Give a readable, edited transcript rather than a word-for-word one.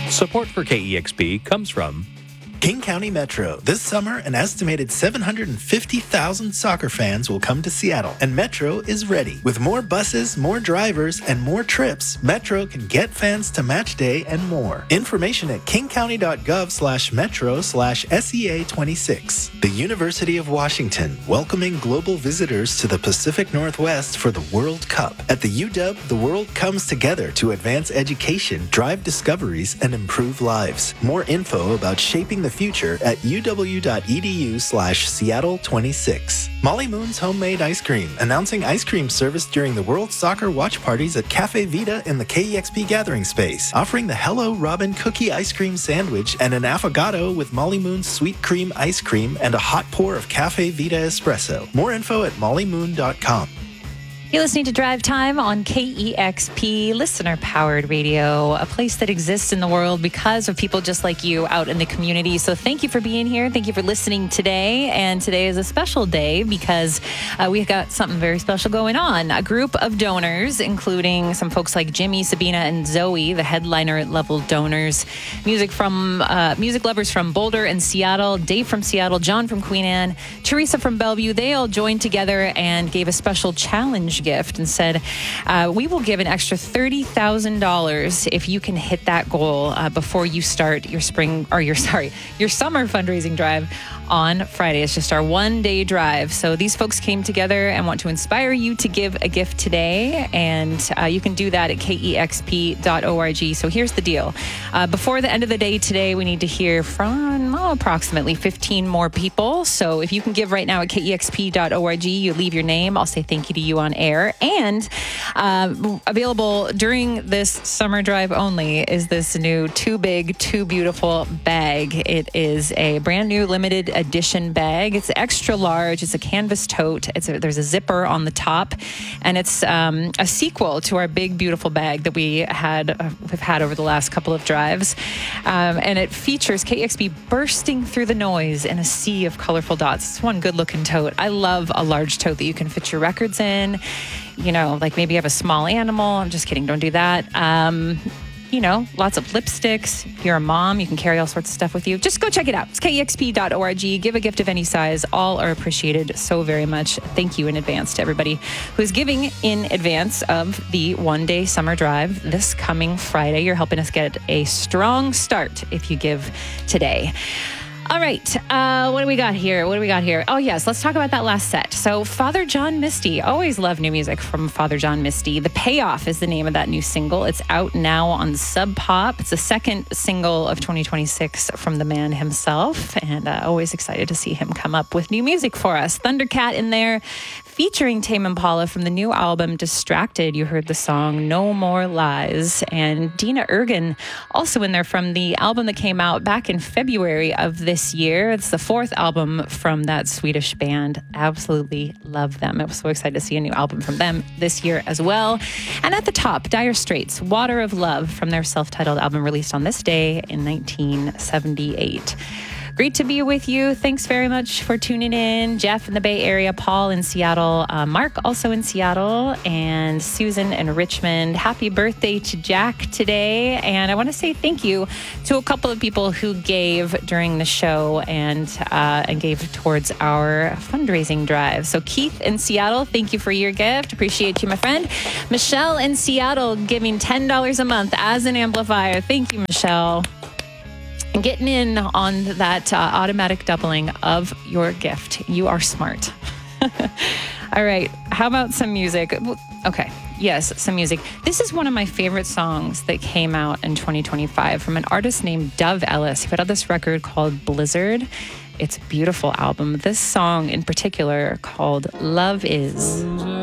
Support for KEXP comes from King County Metro. This summer, an estimated 750,000 soccer fans will come to Seattle, and Metro is ready. With more buses, more drivers, and more trips, Metro can get fans to match day and more. Information at kingcounty.gov/metro/SEA26. The University of Washington, welcoming global visitors to the Pacific Northwest for the World Cup. At the UW, the world comes together to advance education, drive discoveries, and improve lives. More info about shaping the future at uw.edu/Seattle26. Molly Moon's Homemade Ice Cream, announcing ice cream service during the World Soccer watch parties at Cafe Vita in the KEXP Gathering Space, offering the Hello Robin Cookie Ice Cream Sandwich and an affogato with Molly Moon's sweet cream ice cream and a hot pour of Cafe Vita Espresso. More info at mollymoon.com. You're listening to Drive Time on KEXP, listener-powered radio, a place that exists in the world because of people just like you out in the community. So thank you for being here. Thank you for listening today. And today is a special day because we've got something very special going on. A group of donors, including some folks like Jimmy, Sabina, and Zoe, the headliner-level donors. Music lovers from Boulder and Seattle, Dave from Seattle, John from Queen Anne, Teresa from Bellevue. They all joined together and gave a special challenge gift and said, we will give an extra $30,000 if you can hit that goal before you start your summer fundraising drive on Friday. It's just our one-day drive. So these folks came together and want to inspire you to give a gift today, and you can do that at kexp.org. So here's the deal. Before the end of the day today, we need to hear from approximately 15 more people. So if you can give right now at kexp.org, you leave your name. I'll say thank you to you on air. And available during this summer drive only is this new Too Big, Too Beautiful bag. It is a brand new limited edition bag. It's extra large. It's a canvas tote. There's a zipper on the top, and it's a sequel to our big, beautiful bag that we've had over the last couple of drives. And it features KEXP bursting through the noise in a sea of colorful dots. It's one good-looking tote. I love a large tote that you can fit your records in. You know, like maybe you have a small animal. I'm just kidding. Don't do that. Lots of lipsticks. If you're a mom, you can carry all sorts of stuff with you. Just go check it out. It's kexp.org. Give a gift of any size. All are appreciated so very much. Thank you in advance to everybody who's giving in advance of the one-day summer drive this coming Friday. You're helping us get a strong start if you give today. All right. What do we got here? Oh, yes. Let's talk about that last set. So Father John Misty. Always love new music from Father John Misty. The Payoff is the name of that new single. It's out now on Sub Pop. It's the second single of 2026 from the man himself. And always excited to see him come up with new music for us. Thundercat in there, featuring Tame Impala from the new album Distracted. You heard the song No More Lies. And Dina Ergen also in there from the album that came out back in February of this year. It's the fourth album from that Swedish band. Absolutely love them. I was so excited to see a new album from them this year as well. And at the top, Dire Straits, Water of Love from their self-titled album released on this day in 1978. Great to be with you. Thanks very much for tuning in. Jeff in the Bay Area, Paul in Seattle, Mark also in Seattle, and Susan in Richmond. Happy birthday to Jack today. And I want to say thank you to a couple of people who gave during the show and gave towards our fundraising drive. So Keith in Seattle, thank you for your gift. Appreciate you, my friend. Michelle in Seattle giving $10 a month as an amplifier. Thank you, Michelle. And getting in on that automatic doubling of your gift. You are smart. All right. How about some music? Okay. Yes, some music. This is one of my favorite songs that came out in 2025 from an artist named Dove Ellis. He put out this record called Blizzard. It's a beautiful album. This song in particular called Love Is.